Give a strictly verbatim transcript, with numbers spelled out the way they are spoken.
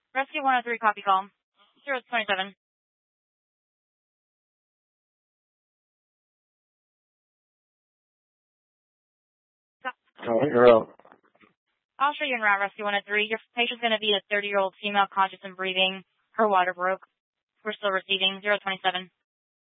Rescue one oh three, copy call. zero twenty-seven. All right, you're out. I'll show you in route, Rescue one oh three. Your patient's going to be a thirty-year-old female, conscious and breathing. Her water broke. We're still receiving. zero twenty-seven.